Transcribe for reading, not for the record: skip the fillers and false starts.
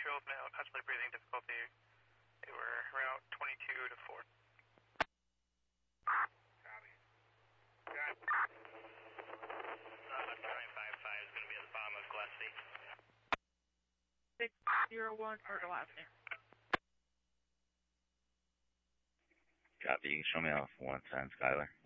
3 male, possibly breathing difficulty. They were route 22 to 4. Copy. Got it. 955 is going to be at the bottom of Gillespie. 601 for Gillespie. Copy. You can show me off 110, Skylar.